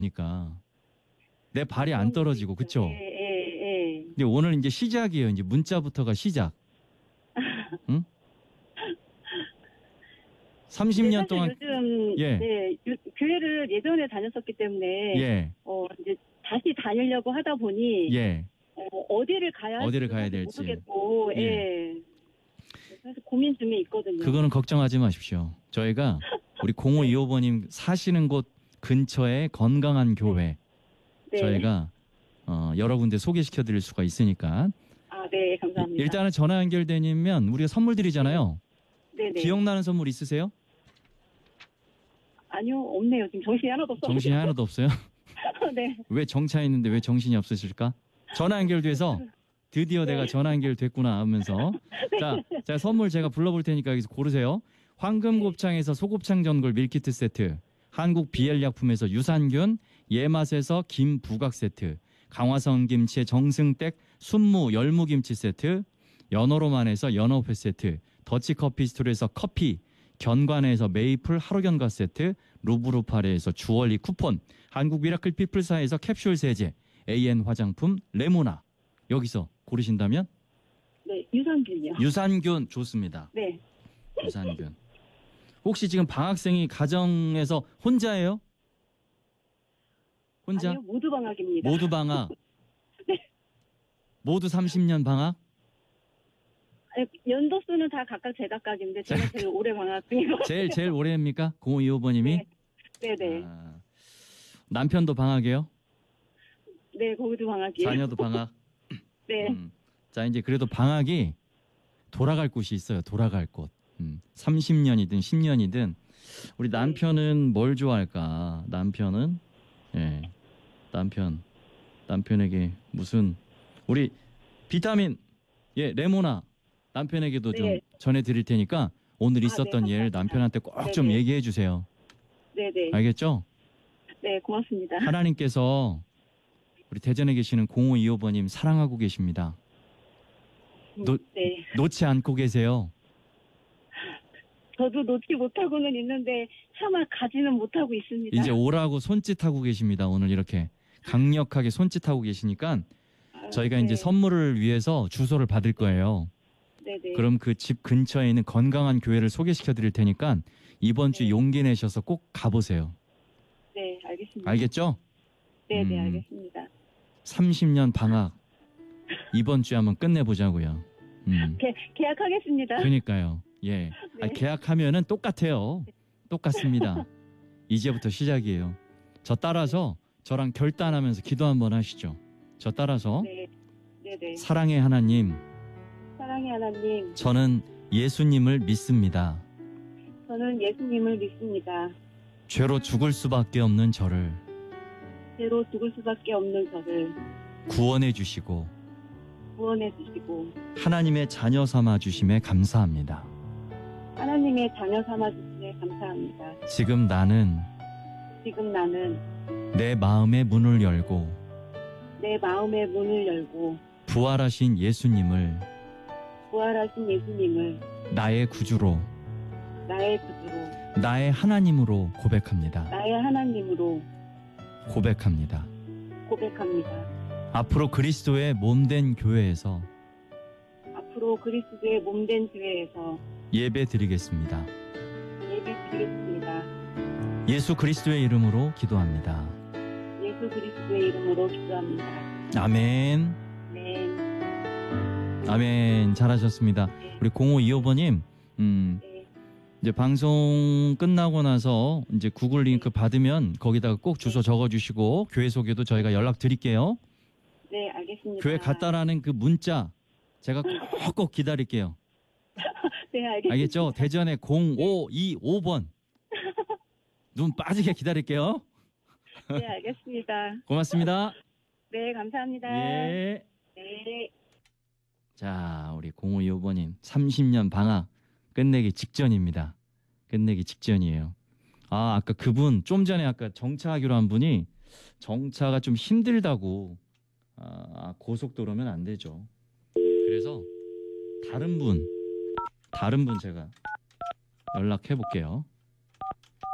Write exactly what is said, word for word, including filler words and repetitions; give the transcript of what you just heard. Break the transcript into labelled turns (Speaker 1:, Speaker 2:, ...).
Speaker 1: 그러니까 내 발이 안 떨어지고 그쵸?
Speaker 2: 예, 예, 예.
Speaker 1: 근데 오늘 이제 시작이에요. 이제 문자부터가 시작. 응? 삼십 년
Speaker 2: 네, 사실
Speaker 1: 동안
Speaker 2: 요즘
Speaker 1: 예.
Speaker 2: 네, 요- 교회를 예전에 다녔었기 때문에
Speaker 1: 예.
Speaker 2: 어 이제 다시 다니려고 하다 보니
Speaker 1: 예.
Speaker 2: 어, 어디를 가야
Speaker 1: 어디를
Speaker 2: 할지
Speaker 1: 가야
Speaker 2: 사실
Speaker 1: 될지.
Speaker 2: 모르겠고
Speaker 1: 예.
Speaker 2: 예. 사실 고민 중에 있거든요.
Speaker 1: 그거는 걱정하지 마십시오. 저희가 우리 공오이오 번님 사시는 곳 근처에 건강한 교회
Speaker 2: 네.
Speaker 1: 저희가 어, 여러 군데 소개시켜 드릴 수가 있으니까
Speaker 2: 아, 네, 감사합니다.
Speaker 1: 일단은 전화 연결되면 우리가 선물 드리잖아요.
Speaker 2: 네, 네.
Speaker 1: 기억나는 선물 있으세요?
Speaker 2: 아니요, 없네요. 지금 정신이 하나도 없어요.
Speaker 1: 정신이 하나도 없어요?
Speaker 2: 네.
Speaker 1: 왜 정차 있는데 왜 정신이 없으실까? 전화 연결돼서 드디어
Speaker 2: 네.
Speaker 1: 내가 전화 연결됐구나 하면서 자, 자 선물 제가 불러볼 테니까 여기서 고르세요. 황금곱창에서 소곱창 전골 밀키트 세트, 한국 비엘약품에서 유산균, 예맛에서 김 부각 세트, 강화성 김치의 정승댁 순무 열무김치 세트, 연어로만에서 연어회 세트, 더치커피 스토리에서 커피, 견관에서 메이플 하루견과 세트, 루브루파레에서 주얼리 쿠폰, 한국 미라클 피플사에서 캡슐 세제, 에이엔 화장품 레모나. 여기서 고르신다면
Speaker 2: 네, 유산균이요.
Speaker 1: 유산균 좋습니다.
Speaker 2: 네.
Speaker 1: 유산균. 혹시 지금 방학생이 가정에서 혼자예요? 혼자?
Speaker 2: 아니요, 모두 방학입니다.
Speaker 1: 모두 방학.
Speaker 2: 네.
Speaker 1: 모두 삼십 년 방학?
Speaker 2: 아니, 연도수는 다 각각 제각각인데 제가 제일 오래 방학 중인 것 같아요.
Speaker 1: 제일 제일 오래입니까? 공오이오 번님이?
Speaker 2: 네. 네네.
Speaker 1: 아, 남편도 방학이에요?
Speaker 2: 네, 거기도 방학이에요.
Speaker 1: 자녀도 방학?
Speaker 2: 네.
Speaker 1: 음. 자, 이제 그래도 방학이 돌아갈 곳이 있어요. 돌아갈 곳. 음. 삼십 년이든 십 년이든 우리 남편은 뭘 좋아할까? 남편은 예. 남편. 남편에게 무슨 우리 비타민 예, 레모나 남편에게도 좀
Speaker 2: 네.
Speaker 1: 전해 드릴 테니까 오늘
Speaker 2: 아,
Speaker 1: 있었던
Speaker 2: 네,
Speaker 1: 일
Speaker 2: 감사합니다.
Speaker 1: 남편한테 꼭 좀
Speaker 2: 네네.
Speaker 1: 얘기해 주세요.
Speaker 2: 네네.
Speaker 1: 알겠죠?
Speaker 2: 네, 고맙습니다.
Speaker 1: 하나님께서 우리 대전에 계시는 공오이오 번님 사랑하고 계십니다. 놓,
Speaker 2: 네.
Speaker 1: 놓지 않고 계세요.
Speaker 2: 저도 놓지 못하고는 있는데 차마 가지는 못하고 있습니다.
Speaker 1: 이제 오라고 손짓하고 계십니다. 오늘 이렇게 강력하게 손짓하고 계시니까
Speaker 2: 아,
Speaker 1: 저희가
Speaker 2: 네.
Speaker 1: 이제 선물을 위해서 주소를 받을 거예요.
Speaker 2: 네네.
Speaker 1: 그럼 그 집 근처에 있는 건강한 교회를 소개시켜 드릴 테니까 이번 주
Speaker 2: 네.
Speaker 1: 용기 내셔서 꼭 가보세요.
Speaker 2: 네, 알겠습니다.
Speaker 1: 알겠죠?
Speaker 2: 네네,
Speaker 1: 음.
Speaker 2: 알겠습니다.
Speaker 1: 삼십 년 방학 이번 주에 한번 끝내보자고요. 음.
Speaker 2: 계, 계약하겠습니다.
Speaker 1: 그러니까요. 예. 아,
Speaker 2: 네.
Speaker 1: 계약하면은 똑같아요. 똑같습니다. 이제부터 시작이에요. 저 따라서 저랑 결단하면서 기도 한번 하시죠. 저 따라서
Speaker 2: 네. 네네.
Speaker 1: 사랑의 하나님,
Speaker 2: 사랑의 하나님,
Speaker 1: 저는 예수님을 믿습니다.
Speaker 2: 저는 예수님을 믿습니다.
Speaker 1: 죄로 죽을 수밖에 없는 저를
Speaker 2: 죄로 죽을 수밖에 없는 저를
Speaker 1: 구원해 주시고
Speaker 2: 구원해 주시고
Speaker 1: 하나님의 자녀 삼아 주심에 감사합니다.
Speaker 2: 하나님의 자녀 삼아 주시에 감사합니다.
Speaker 1: 지금 나는
Speaker 2: 지금 나는
Speaker 1: 내 마음의 문을 열고
Speaker 2: 내 마음의 문을 열고
Speaker 1: 부활하신 예수님을
Speaker 2: 부활하신 예수님을
Speaker 1: 나의 구주로
Speaker 2: 나의 구주로
Speaker 1: 나의 하나님으로 고백합니다.
Speaker 2: 나의 하나님으로
Speaker 1: 고백합니다.
Speaker 2: 고백합니다.
Speaker 1: 앞으로 그리스도의 몸된 교회에서
Speaker 2: 앞으로 그리스도의 몸된 교회에서
Speaker 1: 예배 드리겠습니다.
Speaker 2: 예배 드리겠습니다.
Speaker 1: 예수 그리스도의 이름으로 기도합니다.
Speaker 2: 예수 그리스도의 이름으로 기도합니다.
Speaker 1: 아멘.
Speaker 2: 네.
Speaker 1: 아멘. 잘하셨습니다. 우리 공오이오 번님, 음,
Speaker 2: 네.
Speaker 1: 이제 방송 끝나고 나서 이제 구글 링크 받으면 거기다가 꼭 주소 적어주시고 교회 소개도 저희가 연락 드릴게요.
Speaker 2: 네, 알겠습니다.
Speaker 1: 교회 갔다라는 그 문자 제가 꼭 기다릴게요.
Speaker 2: 네, 알겠습니다.
Speaker 1: 알겠죠? 대전에 공오이오 번. 눈 빠지게 기다릴게요.
Speaker 2: 네, 알겠습니다.
Speaker 1: 고맙습니다.
Speaker 2: 네, 감사합니다.
Speaker 1: 예.
Speaker 2: 네.
Speaker 1: 자, 우리 공오이오 번님 삼십 년 방학 끝내기 직전입니다. 끝내기 직전이에요. 아, 아까 그분 좀 전에 아까 정차하기로 한 분이 정차가 좀 힘들다고. 아, 고속도로면 안 되죠. 그래서 다른 분, 다른 분 제가 연락해 볼게요.